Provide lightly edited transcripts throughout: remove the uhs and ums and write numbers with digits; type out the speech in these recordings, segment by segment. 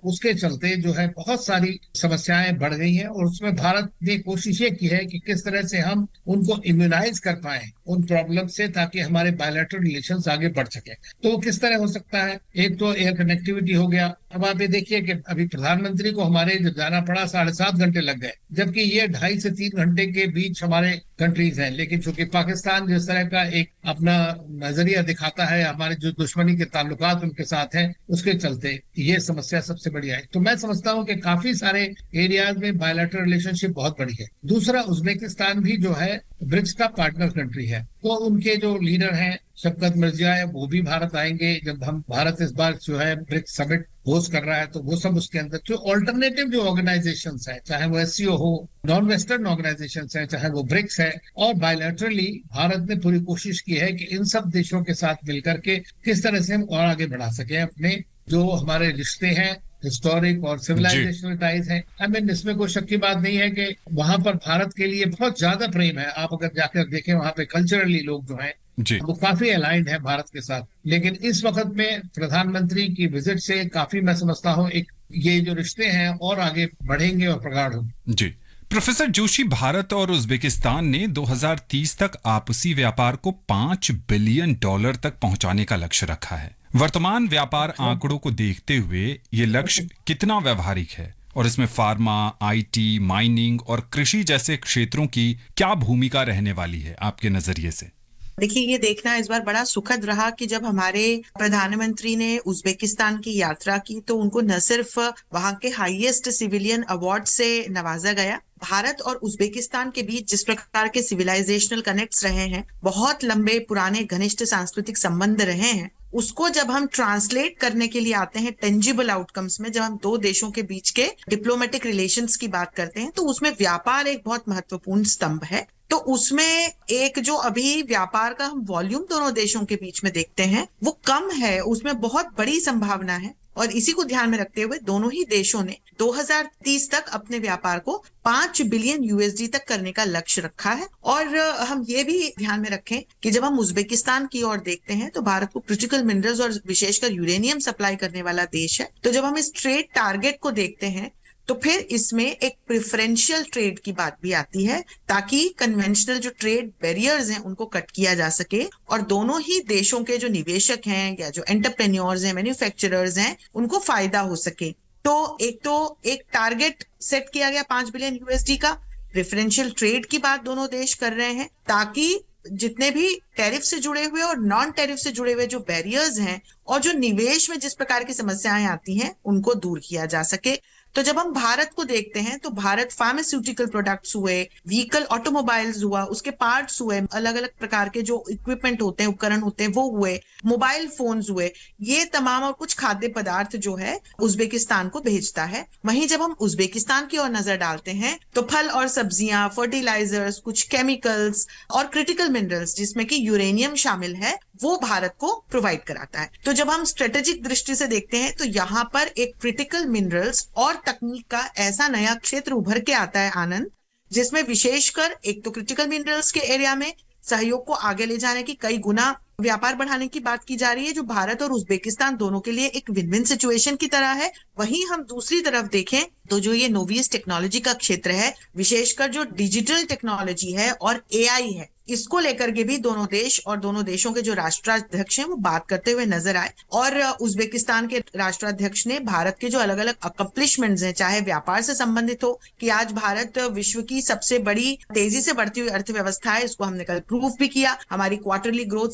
उसके चलते जो है बहुत सारी समस्याएं बढ़ गई हैं, और उसमें भारत ने कोशिश ये की है कि किस तरह से हम उनको इम्यूनाइज कर पाए उन प्रॉब्लम से, ताकि हमारे बायलैटरल रिलेशंस आगे बढ़ सके। तो वो किस तरह हो सकता है? एक तो एयर कनेक्टिविटी हो गया। अब आप ये देखिए कि अभी प्रधानमंत्री को हमारे जब जाना पड़ा 7.5 घंटे लग गए, जबकि ये 2.5 से 3 घंटे के बीच हमारे कंट्रीज हैं। लेकिन चूंकि पाकिस्तान जिस तरह का एक अपना नजरिया दिखाता है, हमारे जो दुश्मनी के ताल्लुकात उनके साथ हैं, उसके चलते ये समस्या सबसे बड़ी आई। तो मैं समझता हूँ कि काफी सारे एरियाज में बायलैटरल रिलेशनशिप बहुत बड़ी है। दूसरा, उज्बेकिस्तान भी जो है ब्रिक्स का पार्टनर कंट्री है, तो उनके जो लीडर हैं शफकत मिर्जियोयेव, वो भी भारत आएंगे। जब हम भारत इस बार जो है ब्रिक्स समिट होस्ट कर रहा है, तो वो सब उसके अंदर जो ऑल्टरनेटिव जो ऑर्गेनाइजेशंस हैं, चाहे वो एससीओ हो, नॉन वेस्टर्न ऑर्गेनाइजेशंस हैं, चाहे वो ब्रिक्स है, और बायलैटरली भारत ने पूरी कोशिश की है कि इन सब देशों के साथ मिलकर के किस तरह से हम और आगे बढ़ा सके अपने जो हमारे रिश्ते हैं, हिस्टोरिक और जी। सिविलाइजेशनल टाइज है। आई मीन, इसमें कोई शक की बात नहीं है कि वहां पर भारत के लिए बहुत ज्यादा प्रेम है। आप अगर जाकर देखें वहां पे कल्चरली लोग जो हैं जी। वो काफी अलाइंड है भारत के साथ। लेकिन इस वक्त में प्रधानमंत्री की विजिट से काफी, मैं समझता हूँ, एक ये जो रिश्ते हैं और आगे बढ़ेंगे और प्रगाढ़ होंगे। जी। प्रोफेसर जोशी, भारत और उज्बेकिस्तान ने 2030 तक आपसी व्यापार को $5 बिलियन तक पहुंचाने का लक्ष्य रखा है। वर्तमान व्यापार आंकड़ों को देखते हुए ये लक्ष्य कितना व्यवहारिक है, और इसमें फार्मा, आईटी, माइनिंग और कृषि जैसे क्षेत्रों की क्या भूमिका रहने वाली है आपके नजरिए से? देखिए, ये देखना इस बार बड़ा सुखद रहा कि जब हमारे प्रधानमंत्री ने उज्बेकिस्तान की यात्रा की तो उनको न सिर्फ वहां के हाईएस्ट सिविलियन अवार्ड से नवाजा गया, भारत और उज्बेकिस्तान के बीच जिस प्रकार के सिविलाइजेशनल कनेक्ट्स रहे हैं, बहुत लंबे पुराने घनिष्ठ सांस्कृतिक संबंध रहे हैं, उसको जब हम ट्रांसलेट करने के लिए आते हैं टेंजिबल आउटकम्स में, जब हम दो देशों के बीच के डिप्लोमेटिक रिलेशंस की बात करते हैं, तो उसमें व्यापार एक बहुत महत्वपूर्ण स्तंभ है। तो उसमें एक जो अभी व्यापार का हम वॉल्यूम दोनों देशों के बीच में देखते हैं वो कम है, उसमें बहुत बड़ी संभावना है। और इसी को ध्यान में रखते हुए दोनों ही देशों ने 2030 तक अपने व्यापार को 5 बिलियन यूएसडी तक करने का लक्ष्य रखा है। और हम ये भी ध्यान में रखें कि जब हम उज्बेकिस्तान की ओर देखते हैं तो भारत को क्रिटिकल मिनरल्स और विशेषकर यूरेनियम सप्लाई करने वाला देश है। तो जब हम इस ट्रेड टारगेट को देखते हैं तो फिर इसमें एक प्रेफरेंशियल ट्रेड की बात भी आती है, ताकि कन्वेंशनल जो ट्रेड बैरियर्स हैं उनको कट किया जा सके और दोनों ही देशों के जो निवेशक हैं या जो एंटरप्रेन्योर्स हैं, मैन्युफैक्चरर्स हैं, उनको फायदा हो सके। तो एक टारगेट सेट किया गया 5 बिलियन यूएसडी का। प्रेफरेंशियल ट्रेड की बात दोनों देश कर रहे हैं ताकि जितने भी टैरिफ से जुड़े हुए और नॉन टैरिफ से जुड़े हुए जो बैरियर्स हैं और जो निवेश में जिस प्रकार की समस्याएं आती हैं उनको दूर किया जा सके। तो जब हम भारत को देखते हैं तो भारत फार्मास्यूटिकल प्रोडक्ट्स हुए, व्हीकल ऑटोमोबाइल्स हुआ, उसके पार्ट्स हुए, अलग अलग प्रकार के जो इक्विपमेंट होते हैं, उपकरण होते हैं वो हुए, मोबाइल फोन्स हुए, ये तमाम और कुछ खाद्य पदार्थ जो है उज्बेकिस्तान को भेजता है। वहीं जब हम उज्बेकिस्तान की ओर नजर डालते हैं तो फल और सब्जियां, फर्टिलाइजर्स, कुछ केमिकल्स और क्रिटिकल मिनरल्स जिसमें कि यूरेनियम शामिल है वो भारत को प्रोवाइड कराता है। तो जब हम स्ट्रेटेजिक दृष्टि से देखते हैं तो यहाँ पर एक क्रिटिकल मिनरल्स और तकनीक का ऐसा नया क्षेत्र उभर के आता है आनंद, जिसमें विशेषकर एक तो क्रिटिकल मिनरल्स के एरिया में सहयोग को आगे ले जाने की कई गुना व्यापार बढ़ाने की बात की जा रही है, जो भारत और उज्बेकिस्तान दोनों के लिए एक विन विन सिचुएशन की तरह है। वहीं हम दूसरी तरफ देखें तो जो ये नोवियस टेक्नोलॉजी का क्षेत्र है, विशेषकर जो डिजिटल टेक्नोलॉजी है और एआई है, इसको लेकर के भी दोनों देश और दोनों देशों के जो राष्ट्राध्यक्ष हैं वो बात करते हुए नजर आए। और उज्बेकिस्तान के राष्ट्राध्यक्ष ने भारत के जो अलग अलग अकम्प्लिशमेंट्स हैं, चाहे व्यापार से संबंधित हो कि आज भारत विश्व की सबसे बड़ी तेजी से बढ़ती हुई अर्थव्यवस्था है, इसको हमने कल प्रूफ भी किया। हमारी क्वार्टरली ग्रोथ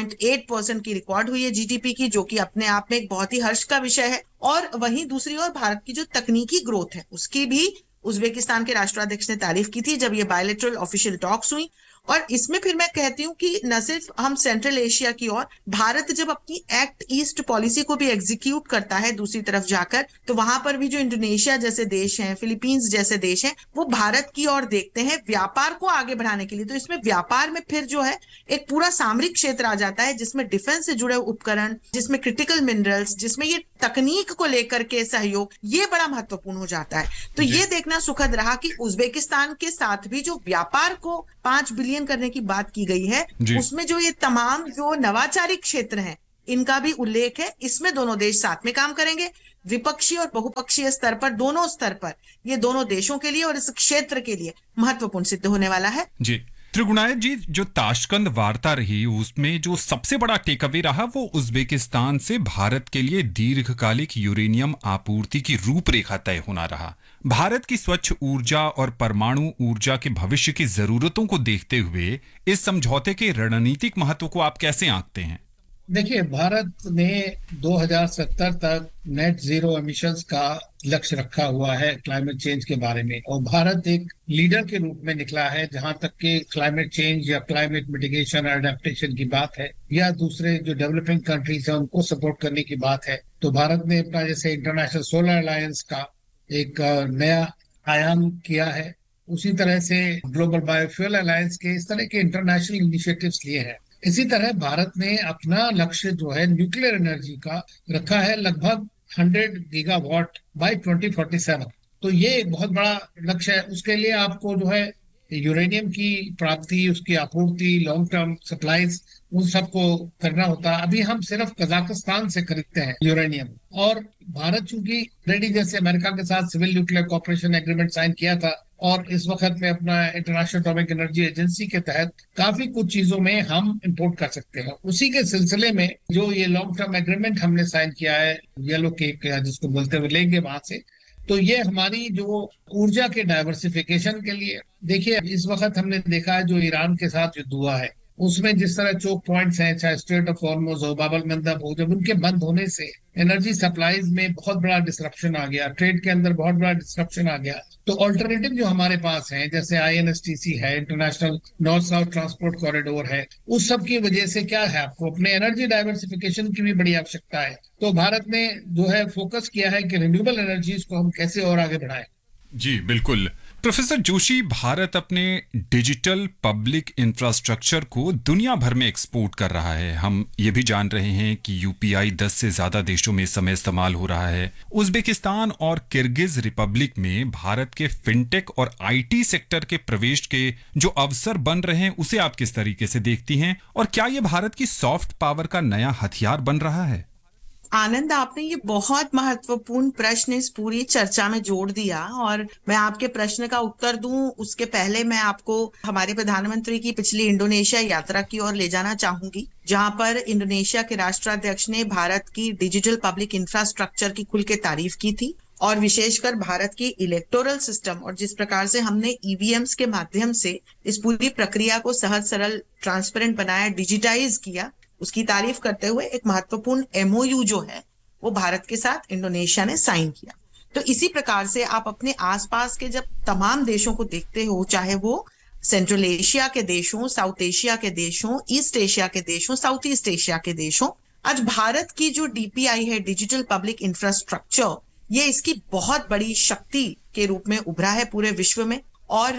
7.8% की रिकॉर्ड हुई है जीडीपी की, जो कि अपने आप में एक बहुत ही हर्ष का विषय है। और वहीं दूसरी ओर भारत की जो तकनीकी ग्रोथ है उसकी भी उज्बेकिस्तान के राष्ट्राध्यक्ष ने तारीफ की थी जब ये बायलैटरल ऑफिशियल टॉक्स हुई। और इसमें फिर मैं कहती हूँ कि न सिर्फ हम सेंट्रल एशिया की ओर, भारत जब अपनी एक्ट ईस्ट पॉलिसी को भी एग्जीक्यूट करता है दूसरी तरफ जाकर, तो वहां पर भी जो इंडोनेशिया जैसे देश हैं, फिलीपींस जैसे देश हैं, वो भारत की ओर देखते हैं व्यापार को आगे बढ़ाने के लिए। तो इसमें व्यापार में फिर जो है एक पूरा सामरिक क्षेत्र आ जाता है, जिसमें डिफेंस से जुड़े उपकरण, जिसमें क्रिटिकल मिनरल्स, जिसमें ये तकनीक को लेकर के सहयोग, ये बड़ा महत्वपूर्ण हो जाता है। तो ये देखना सुखद रहा कि उज्बेकिस्तान के साथ भी जो व्यापार को 5 बिलियन करने की बात की गई है, उसमें जो ये तमाम जो नवाचारी क्षेत्र हैं इनका भी उल्लेख है। इसमें दोनों देश साथ में काम करेंगे। द्विपक्षीय और बहुपक्षीय स्तर पर, दोनों स्तर पर ये दोनों देशों के लिए और इस क्षेत्र के लिए महत्वपूर्ण सिद्ध होने वाला है। जी त्रिगुणायत जी, जो ताशकंद वार्ता रही उसमें जो सबसे बड़ा टेक अवे रहा वो उज्बेकिस्तान से भारत के लिए दीर्घकालिक यूरेनियम आपूर्ति की रूपरेखा तय होना रहा। भारत की स्वच्छ ऊर्जा और परमाणु ऊर्जा के भविष्य की जरूरतों को देखते हुए इस समझौते के रणनीतिक महत्व को आप कैसे आंकते हैं? देखिए, भारत ने 2070 तक नेट जीरो एमिशंस का लक्ष्य रखा हुआ है क्लाइमेट चेंज के बारे में, और भारत एक लीडर के रूप में निकला है जहां तक कि क्लाइमेट चेंज या क्लाइमेट मिटिगेशन और अडेप्टेशन की बात है या दूसरे जो डेवलपिंग कंट्रीज हैं उनको सपोर्ट करने की बात है। तो भारत ने अपना जैसे इंटरनेशनल सोलर अलायंस का एक नया आयाम किया है, उसी तरह से ग्लोबल बायोफ्यूल अलायंस के इस तरह के इंटरनेशनल इनिशिएटिव्स लिए हैं। इसी तरह भारत ने अपना लक्ष्य जो है न्यूक्लियर एनर्जी का रखा है लगभग 100 गीगावाट बाय 2047। तो ये एक बहुत बड़ा लक्ष्य है। उसके लिए आपको जो है यूरेनियम की प्राप्ति, उसकी आपूर्ति, लॉन्ग टर्म सप्लाईज, उन सबको करना होता है। अभी हम सिर्फ कजाकिस्तान से खरीदते हैं यूरेनियम, और भारत चूंकि ऑलरेडी जैसे अमेरिका के साथ civil nuclear corporation agreement sign किया था और इस वक्त में अपना इंटरनेशनल एटॉमिक एनर्जी एजेंसी के तहत काफी कुछ चीजों में हम इंपोर्ट कर सकते हैं। उसी के सिलसिले में जो ये लॉन्ग टर्म एग्रीमेंट हमने साइन किया है येलो केक जिसको बोलते हुए लेंगे वहां से, तो ये हमारी जो ऊर्जा के डाइवर्सिफिकेशन के लिए। देखिए, इस वक्त हमने देखा है जो ईरान के साथ युद्ध हुआ है उसमें जिस तरह चोक पॉइंट्स हैं, चाहे स्ट्रेट ऑफ हॉर्मुज़ हो, बाब अल मंदब हो, जब उनके बंद होने से एनर्जी सप्लाईज में बहुत बड़ा डिसरप्शन आ गया, ट्रेड के अंदर बहुत बड़ा डिसरप्शन आ गया। तो ऑल्टरनेटिव जो हमारे पास हैं जैसे INSTC है, international north south transport corridor है, उस सब की वजह से क्या है, आपको अपने एनर्जी डाइवर्सिफिकेशन की भी बड़ी आवश्यकता है। तो भारत ने जो है फोकस किया है कि रिन्यूएबल एनर्जीज को हम कैसे और आगे बढ़ाएं। जी बिल्कुल। प्रोफेसर जोशी, भारत अपने डिजिटल पब्लिक इंफ्रास्ट्रक्चर को दुनिया भर में एक्सपोर्ट कर रहा है। हम ये भी जान रहे हैं कि UPI 10 से ज्यादा देशों में इस समय इस्तेमाल हो रहा है। उज्बेकिस्तान और किर्गिज रिपब्लिक में भारत के फिनटेक और IT सेक्टर के प्रवेश के जो अवसर बन रहे हैं उसे आप किस तरीके से देखती हैं, और क्या ये भारत की सॉफ्ट पावर का नया हथियार बन रहा है? आनंद, आपने ये बहुत महत्वपूर्ण प्रश्न इस पूरी चर्चा में जोड़ दिया, और मैं आपके प्रश्न का उत्तर दूं उसके पहले मैं आपको हमारे प्रधानमंत्री की पिछली इंडोनेशिया यात्रा की ओर ले जाना चाहूंगी, जहां पर इंडोनेशिया के राष्ट्राध्यक्ष ने भारत की डिजिटल पब्लिक इंफ्रास्ट्रक्चर की खुल के तारीफ की थी, और विशेषकर भारत की इलेक्टोरल सिस्टम और जिस प्रकार से हमने EVMs के माध्यम से इस पूरी प्रक्रिया को सहज, सरल, ट्रांसपेरेंट बनाया, डिजिटाइज किया, उसकी तारीफ करते हुए एक महत्वपूर्ण MOU जो है वो भारत के साथ इंडोनेशिया ने साइन किया। तो इसी प्रकार से आप अपने आसपास के जब तमाम देशों को देखते हो, चाहे वो सेंट्रल एशिया के देश हों, साउथ एशिया के देश हों, ईस्ट एशिया के देश हों, साउथ ईस्ट एशिया के देश हों, आज भारत की जो DPI है, डिजिटल पब्लिक इंफ्रास्ट्रक्चर, ये इसकी बहुत बड़ी शक्ति के रूप में उभरा है पूरे विश्व में। और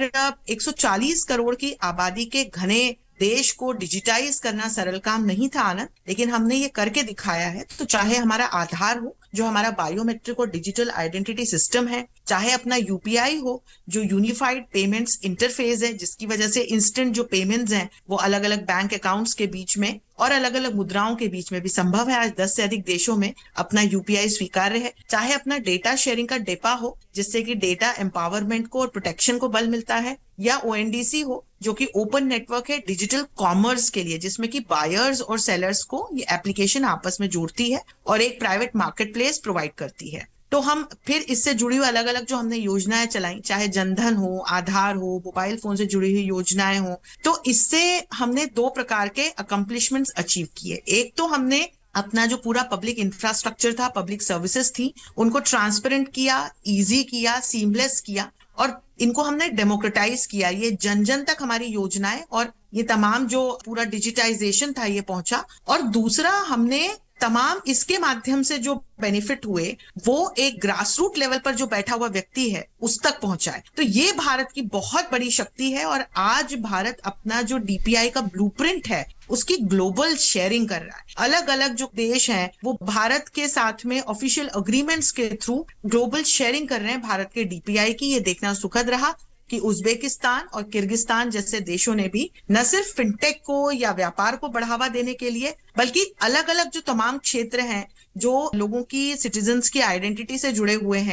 140 करोड़ की आबादी के घने देश को डिजिटाइज करना सरल काम नहीं था आनंद, लेकिन हमने ये करके दिखाया है। तो चाहे हमारा आधार हो जो हमारा बायोमेट्रिक और डिजिटल आइडेंटिटी सिस्टम है, चाहे अपना UPI हो जो यूनिफाइड पेमेंट्स इंटरफेस है, जिसकी वजह से इंस्टेंट जो पेमेंट्स हैं वो अलग अलग बैंक अकाउंट्स के बीच में और अलग अलग मुद्राओं के बीच में भी संभव है। आज 10 से अधिक देशों में अपना UPI स्वीकार्य है। चाहे अपना डेटा शेयरिंग का डेपा हो जिससे कि डेटा एम्पावरमेंट को और प्रोटेक्शन को बल मिलता है, या ONDC हो जो कि ओपन नेटवर्क है डिजिटल कॉमर्स के लिए, जिसमें कि बायर्स और सेलर्स को ये एप्लीकेशन आपस में जोड़ती है और एक प्राइवेट मार्केट प्लेस प्रोवाइड करती है। तो हम फिर इससे जुड़ी हुई अलग अलग जो हमने योजनाएं चलाई, चाहे जनधन हो, आधार हो, मोबाइल फोन से जुड़ी हुई योजनाएं हो, तो इससे हमने 2 प्रकार के अकम्प्लिशमेंट्स अचीव किए। एक तो हमने अपना जो पूरा पब्लिक इंफ्रास्ट्रक्चर था, पब्लिक सर्विसेज थी, उनको ट्रांसपेरेंट किया, इजी किया, सीमलेस किया, और इनको हमने डेमोक्रेटाइज किया। ये जन जन तक हमारी योजनाएं और ये तमाम जो पूरा डिजिटाइजेशन था ये पहुंचा। और दूसरा, हमने तमाम इसके माध्यम से जो बेनिफिट हुए वो एक ग्रासरूट लेवल पर जो बैठा हुआ व्यक्ति है उस तक पहुंचाए। तो ये भारत की बहुत बड़ी शक्ति है, और आज भारत अपना जो DPI का ब्लूप्रिंट है उसकी ग्लोबल शेयरिंग कर रहा है। अलग अलग जो देश हैं वो भारत के साथ में ऑफिशियल अग्रीमेंट्स के थ्रू ग्लोबल शेयरिंग कर रहे हैं भारत के DPI की। ये देखना सुखद रहा कि उज्बेकिस्तान और किर्गिस्तान जैसे देशों ने भी न सिर्फ फिनटेक को या व्यापार को बढ़ावा देने के लिए, बल्कि अलग अलग जो तमाम क्षेत्र हैं जो लोगों की सिटीजन्स की आइडेंटिटी से जुड़े हुए हैं,